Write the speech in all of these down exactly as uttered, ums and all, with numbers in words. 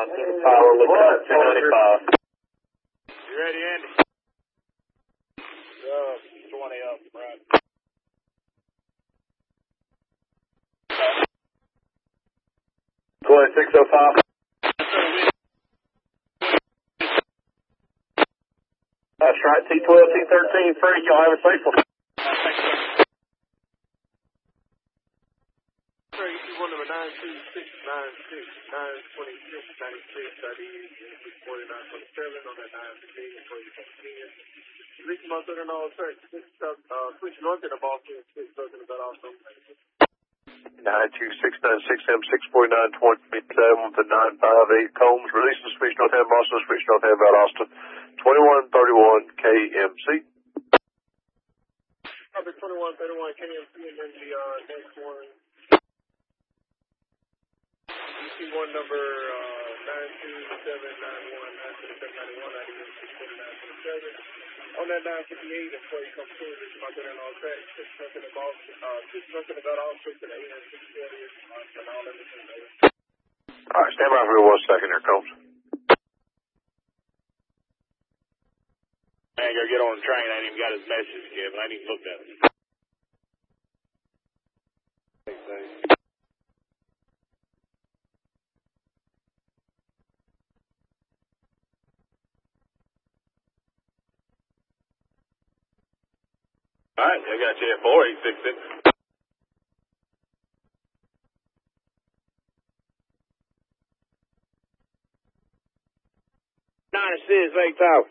nine seven five, we're looking at two ninety-five. You ready, Andy? Uh, twenty up, right. twenty-six oh five. That's right, T twelve, T thirteen, free. Y'all have a safe one. One number nine two six nine six nine twenty six ninety six thirty forty nine twenty seven on that nine fifteen twenty ten. Reach month and all track six uh switch north in the Boston six broken about also. Nine two six nine six M six forty nine twenty seven to nine five eight Combs release to switch north hand Boston switch north hand about Austin twenty one thirty one K M C. Copy twenty one thirty one K M C and then the uh next one. C one number uh, nine two seven nine one nine seven seven nine one ninety one six forty nine twenty seven. On that nine fifty-eight, before you come through, this is my good and all track. Six nothing about uh six nothing about all six to the eight and six forty and all everything there. All right, stand by for one second here, Combs. Man, go get on the train. I ain't even got his message, Kevin. I ain't even looked at it. All right, I got you at four eight six six. Nine six Lake Tower.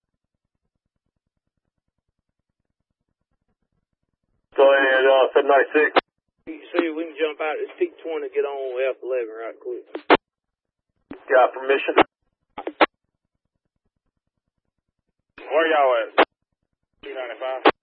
Go ahead, uh, seven ninety-six. See, we can jump out. It's T twenty, get on F eleven right quick. Got permission. Where y'all at? two ninety-five.